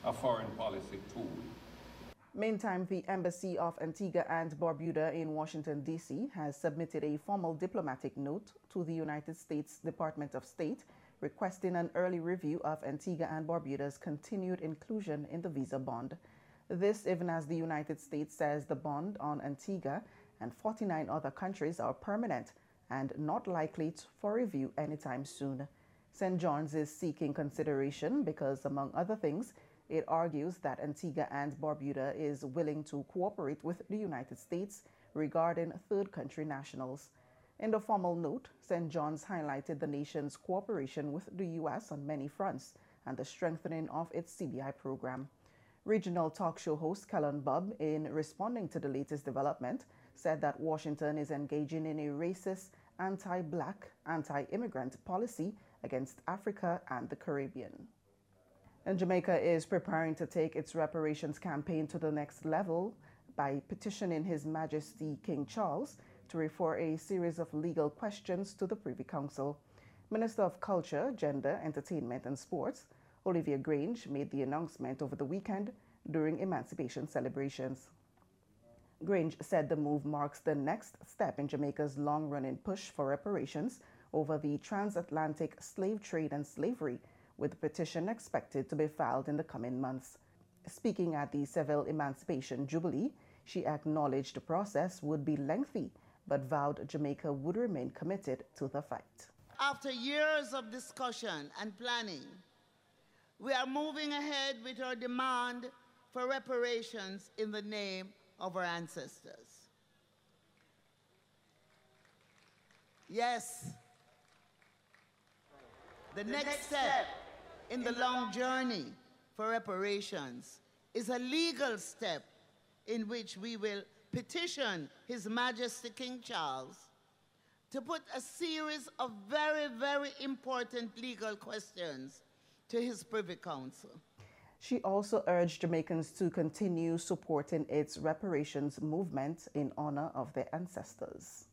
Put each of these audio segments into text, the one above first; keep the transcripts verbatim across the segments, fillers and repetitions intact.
a foreign policy tool. Meantime, the Embassy of Antigua and Barbuda in Washington, D C has submitted a formal diplomatic note to the United States Department of State requesting an early review of Antigua and Barbuda's continued inclusion in the visa bond. This even as the United States says the bond on Antigua and forty-nine other countries are permanent and not likely for review anytime soon. Saint John's is seeking consideration because, among other things, it argues that Antigua and Barbuda is willing to cooperate with the United States regarding third country nationals. In the formal note, Saint John's highlighted the nation's cooperation with the U S on many fronts and the strengthening of its C B I program. Regional talk show host Kellen Bubb, in responding to the latest development, said that Washington is engaging in a racist, anti-black, anti-immigrant policy against Africa and the Caribbean. And Jamaica is preparing to take its reparations campaign to the next level by petitioning His Majesty King Charles to refer a series of legal questions to the Privy Council. Minister of Culture, Gender, Entertainment and Sports, Olivia Grange, made the announcement over the weekend during emancipation celebrations. Grange said the move marks the next step in Jamaica's long-running push for reparations over the transatlantic slave trade and slavery, with the petition expected to be filed in the coming months. Speaking at the Seville Emancipation Jubilee, she acknowledged the process would be lengthy, but vowed Jamaica would remain committed to the fight. After years of discussion and planning, we are moving ahead with our demand for reparations in the name of our ancestors. Yes, the next step in the long journey for reparations is a legal step in which we will petition His Majesty King Charles to put a series of very, very important legal questions to his Privy Council. She also urged Jamaicans to continue supporting its reparations movement in honor of their ancestors.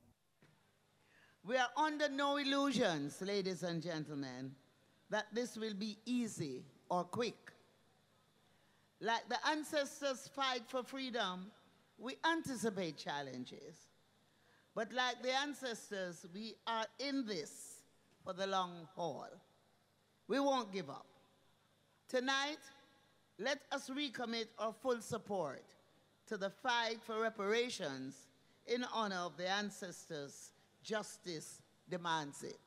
We are under no illusions, ladies and gentlemen, that this will be easy or quick. Like the ancestors' fight for freedom, we anticipate challenges. But like the ancestors, we are in this for the long haul. We won't give up. Tonight, let us recommit our full support to the fight for reparations in honor of the ancestors. Justice demands it.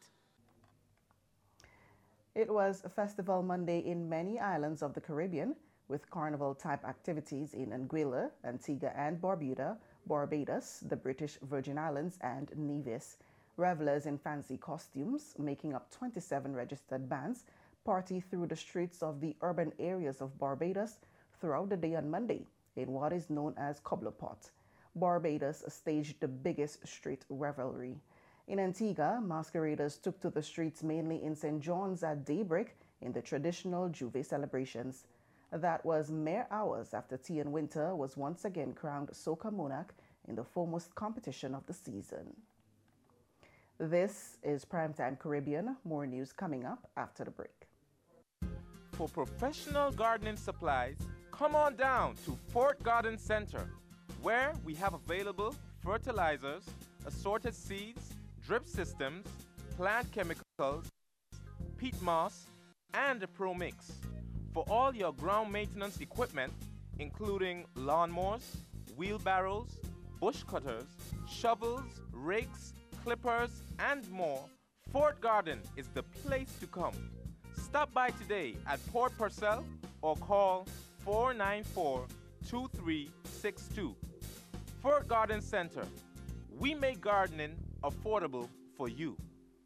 It was Festival Monday in many islands of the Caribbean, with carnival-type activities in Anguilla, Antigua and Barbuda, Barbados, the British Virgin Islands, and Nevis. Revelers in fancy costumes, making up twenty-seven registered bands, party through the streets of the urban areas of Barbados throughout the day on Monday in what is known as Cobblepot. Barbados staged the biggest street revelry. In Antigua, masqueraders took to the streets mainly in Saint John's at daybreak in the traditional Juve celebrations. That was mere hours after Tian Winter was once again crowned Soca Monarch in the foremost competition of the season. This is Primetime Caribbean. More news coming up after the break. For professional gardening supplies, come on down to Fort Garden Center, where we have available fertilizers, assorted seeds, drip systems, plant chemicals, peat moss, and a Pro Mix. For all your ground maintenance equipment, including lawnmowers, wheelbarrows, bush cutters, shovels, rakes, clippers, and more, Fort Garden is the place to come. Stop by today at Port Purcell or call four nine four, two three six two. Fort Garden Center. We make gardening affordable for you.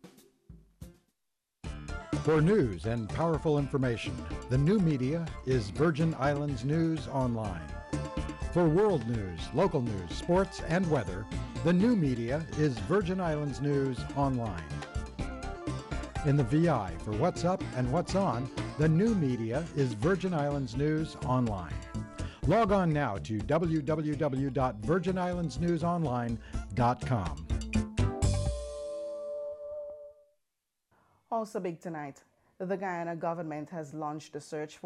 For news and powerful information, the new media is Virgin Islands News Online. For world news, local news, sports, and weather, the new media is Virgin Islands News Online. In the V I for what's up and what's on, the new media is Virgin Islands News Online. Log on now to w w w dot virgin islands news online dot com. Also big tonight, the Guyana government has launched a search for